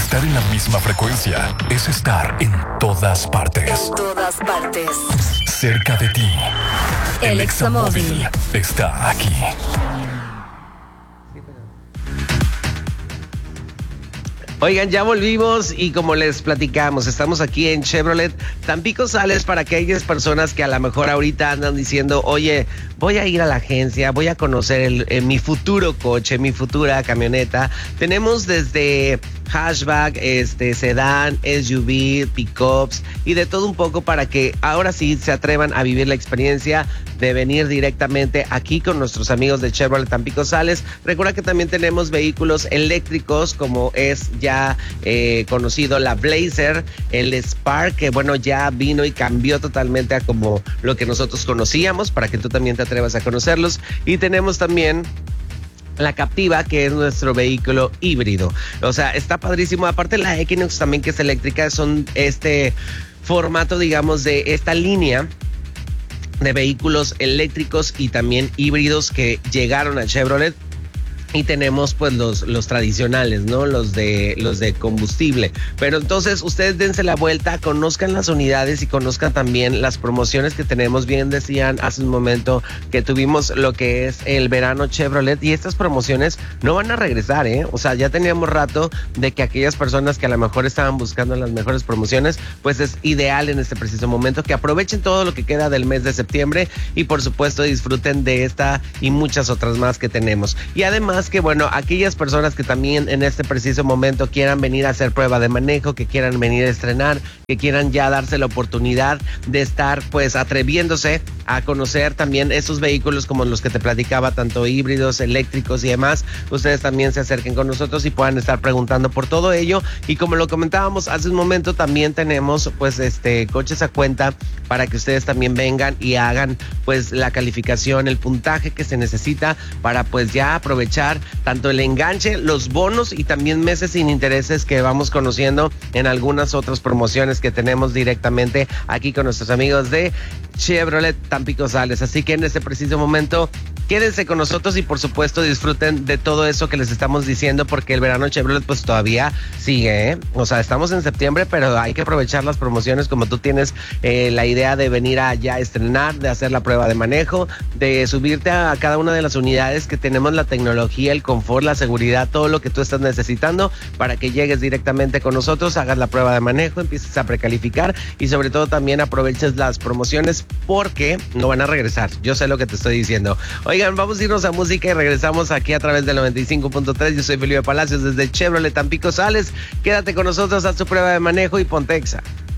Estar en la misma frecuencia es estar en todas partes. En todas partes. Cerca de ti. El Examóvil está aquí. Oigan, ya volvimos y como les platicamos, estamos aquí en Chevrolet Tampico Sales para aquellas personas que a lo mejor ahorita andan diciendo, oye, voy a ir a la agencia, voy a conocer mi futuro coche, mi futura camioneta. Tenemos desde hatchback, sedán, SUV, pickups y de todo un poco para que ahora sí se atrevan a vivir la experiencia de venir directamente aquí con nuestros amigos de Chevrolet Tampico Sales. Recuerda que también tenemos vehículos eléctricos como es ya conocido la Blazer, el Spark, que bueno, ya vino y cambió totalmente a como lo que nosotros conocíamos para que tú también te atrevas a conocerlos. Y tenemos también la Captiva, que es nuestro vehículo híbrido. O sea, está padrísimo. Aparte la Equinox también, que es eléctrica, son este formato, digamos, de esta línea de vehículos eléctricos y también híbridos que llegaron a Chevrolet. Y tenemos pues los tradicionales, ¿no? Los de combustible. Pero entonces ustedes dense la vuelta, conozcan las unidades y conozcan también las promociones que tenemos. Bien decían hace un momento que tuvimos lo que es el verano Chevrolet y estas promociones no van a regresar, ¿eh? O sea, ya teníamos rato de que aquellas personas que a lo mejor estaban buscando las mejores promociones, pues es ideal en este preciso momento que aprovechen todo lo que queda del mes de septiembre y por supuesto disfruten de esta y muchas otras más que tenemos. Y además que bueno, aquellas personas que también en este preciso momento quieran venir a hacer prueba de manejo, que quieran venir a estrenar, que quieran ya darse la oportunidad de estar pues atreviéndose a conocer también esos vehículos como los que te platicaba, tanto híbridos, eléctricos y demás, ustedes también se acerquen con nosotros y puedan estar preguntando por todo ello. Y como lo comentábamos hace un momento, también tenemos pues coches a cuenta para que ustedes también vengan y hagan pues la calificación, el puntaje que se necesita para pues ya aprovechar tanto el enganche, los bonos y también meses sin intereses que vamos conociendo en algunas otras promociones que tenemos directamente aquí con nuestros amigos de Chevrolet Tampico Sales. Así que en este preciso momento quédense con nosotros y por supuesto disfruten de todo eso que les estamos diciendo, porque el verano Chevrolet pues todavía sigue, ¿eh? O sea, estamos en septiembre, pero hay que aprovechar las promociones como tú tienes la idea de venir allá a estrenar, de hacer la prueba de manejo, de subirte a cada una de las unidades que tenemos la tecnología, el confort, la seguridad, todo lo que tú estás necesitando para que llegues directamente con nosotros, hagas la prueba de manejo, empieces a precalificar y sobre todo también aproveches las promociones porque no van a regresar. Yo sé lo que te estoy diciendo. Oigan, vamos a irnos a música y regresamos aquí a través del 95.3. Yo soy Felipe Palacios desde Chevrolet Tampico Sales. Quédate con nosotros, haz tu prueba de manejo y ponte Exa.